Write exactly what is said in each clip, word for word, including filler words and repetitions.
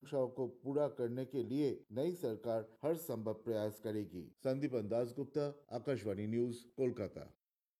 आकांक्षाओं को पूरा करने के लिए नई सरकार हर संभव प्रयास करेगी। संदीप दासगुप्ता, आकाशवाणी न्यूज, कोलकाता।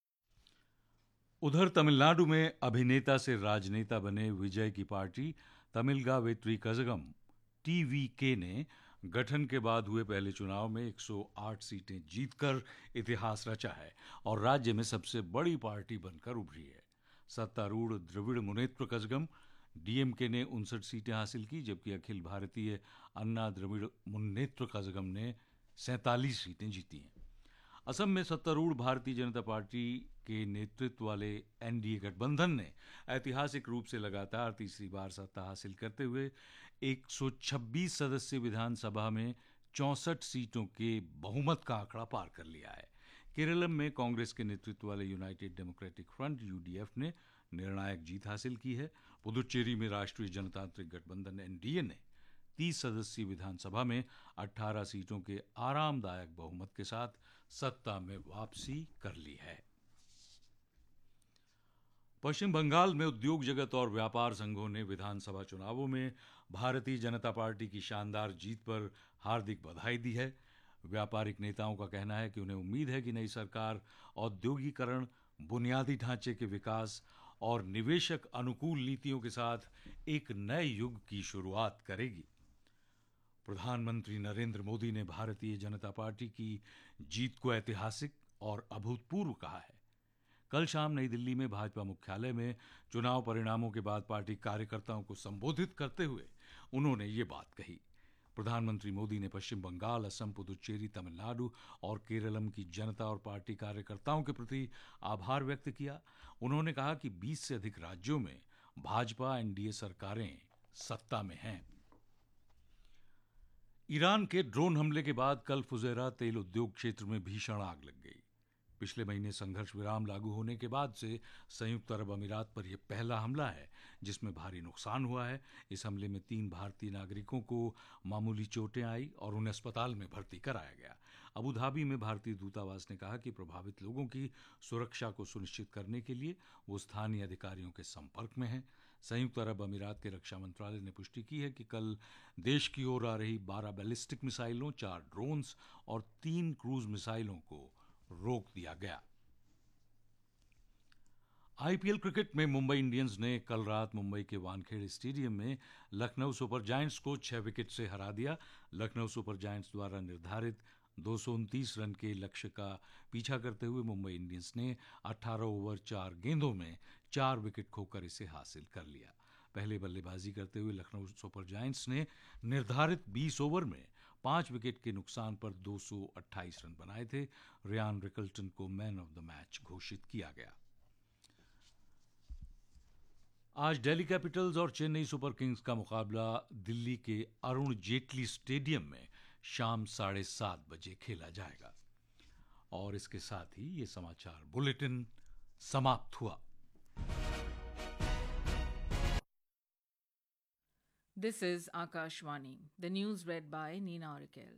उधर तमिलनाडु में अभिनेता से राजनेता बने विजय की पार्टी तमिलगा वेत्री कजगम टीवीके ने गठन के बाद हुए पहले चुनाव में एक सौ आठ सीटें जीतकर इतिहास रचा है और राज्य में सबसे बड़ी पार्टी बनकर उभरी है। सत्तारूढ़ द्रविड़ मुनेत्र कजगम डीएमके ने उनसठ सीटें हासिल की, जबकि अखिल भारतीय अन्ना द्रविड़ मुन्नेत्र कजगम ने सैंतालीस सीटें जीती हैं। असम में सत्तारूढ़ भारतीय जनता पार्टी के नेतृत्व वाले एनडीए गठबंधन ने ऐतिहासिक रूप से लगातार तीसरी बार सत्ता हासिल करते हुए एक सौ छब्बीस सदस्यीय विधानसभा में चौंसठ सीटों के बहुमत का आंकड़ा पार कर लिया है। केरलम में कांग्रेस के नेतृत्व वाले यूनाइटेड डेमोक्रेटिक फ्रंट यूडीएफ ने निर्णायक जीत हासिल की है। पुदुचेरी में राष्ट्रीय जनतांत्रिक गठबंधन एनडीए ने तीस सदस्यीय विधानसभा में अठारह सीटों के आरामदायक बहुमत के साथ सत्ता में वापसी कर ली है। पश्चिम बंगाल में उद्योग जगत और व्यापार संघों ने विधानसभा चुनावों में भारतीय जनता पार्टी की शानदार जीत पर हार्दिक बधाई दी है। व्यापारिक नेताओं का कहना है कि उन्हें उम्मीद है कि नई सरकार औद्योगिकरण, बुनियादी ढांचे के विकास और निवेशक अनुकूल नीतियों के साथ एक नए युग की शुरुआत करेगी। प्रधानमंत्री नरेंद्र मोदी ने भारतीय जनता पार्टी की जीत को ऐतिहासिक और अभूतपूर्व कहा है। कल शाम नई दिल्ली में भाजपा मुख्यालय में चुनाव परिणामों के बाद पार्टी कार्यकर्ताओं को संबोधित करते हुए उन्होंने ये बात कही। प्रधानमंत्री मोदी ने पश्चिम बंगाल, असम, पुदुचेरी, तमिलनाडु और केरलम की जनता और पार्टी कार्यकर्ताओं के प्रति आभार व्यक्त किया। उन्होंने कहा कि बीस से अधिक राज्यों में भाजपा एनडीए सरकारें सत्ता में हैं। ईरान के ड्रोन हमले के बाद कल फुजैरा तेल उद्योग क्षेत्र में भीषण आग लग गई। पिछले महीने संघर्ष विराम लागू होने के बाद से संयुक्त अरब अमीरात पर यह पहला हमला है जिसमें भारी नुकसान हुआ है। इस हमले में तीन भारतीय नागरिकों को मामूली चोटें आई और उन्हें अस्पताल में भर्ती कराया गया। अबू धाबी में भारतीय दूतावास ने कहा कि प्रभावित लोगों की सुरक्षा को सुनिश्चित करने के लिए वो स्थानीय अधिकारियों के संपर्क में हैं। संयुक्त अरब अमीरात के रक्षा मंत्रालय ने पुष्टि की है कि कल देश की ओर आ रही बारह बैलिस्टिक मिसाइलों, चार ड्रोन्स और तीन क्रूज मिसाइलों को रोक दिया गया। आईपीएल क्रिकेट में मुंबई इंडियंस ने कल रात मुंबई के वानखेड़े स्टेडियम में लखनऊ सुपर जायंट्स को छह विकेट से हरा दिया। लखनऊ सुपर जायंट्स द्वारा निर्धारित दो सौ उनतीस रन के लक्ष्य का पीछा करते हुए मुंबई इंडियंस ने अठारह ओवर चार गेंदों में चार विकेट खोकर इसे हासिल कर लिया। पहले बल्लेबाजी करते हुए लखनऊ सुपर जायंट्स ने निर्धारित बीस ओवर में पांच विकेट के नुकसान पर दो सौ अट्ठाईस रन बनाए थे। रियान रिकल्टन को मैन ऑफ द मैच घोषित किया गया। आज दिल्ली कैपिटल्स और चेन्नई सुपर किंग्स का मुकाबला दिल्ली के अरुण जेटली स्टेडियम में शाम साढ़े सात बजे खेला जाएगा। और इसके साथ ही ये समाचार बुलेटिन समाप्त हुआ। This is Akashvani. The news read by Neena Arikel.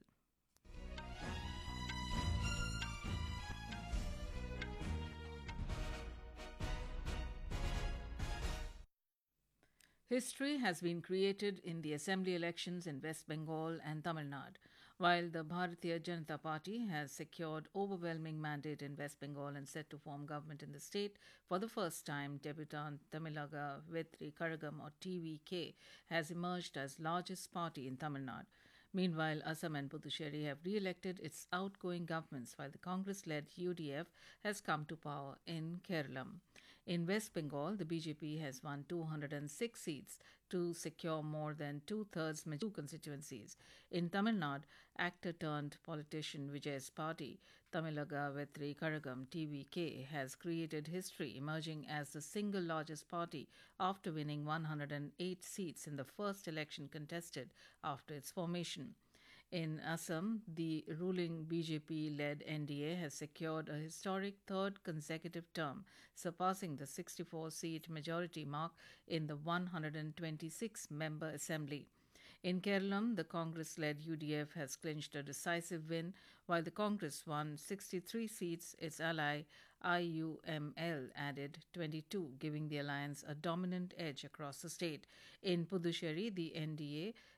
History has been created in the assembly elections in West Bengal and Tamil Nadu. While the Bharatiya Janata Party has secured overwhelming mandate in West Bengal and set to form government in the state, for the first time, debutant Tamilaga Vetri Karagam or T V K has emerged as largest party in Tamil Nadu. Meanwhile, Assam and Puducherry have re-elected its outgoing governments, while the Congress-led U D F has come to power in Kerala. In West Bengal, the B J P has won two hundred six seats to secure more than two-thirds majority constituencies. In Tamil Nadu, actor-turned-politician Vijay's party, Tamilaga Vetri Karagam T V K, has created history, emerging as the single largest party after winning one hundred eight seats in the first election contested after its formation. In Assam, the ruling B J P-led N D A has secured a historic third consecutive term, surpassing the sixty-four seat majority mark in the one hundred twenty-six member assembly. In Kerala, the Congress-led U D F has clinched a decisive win, while the Congress won sixty-three seats. Its ally I U M L added twenty-two, giving the alliance a dominant edge across the state. In Puducherry, the N D A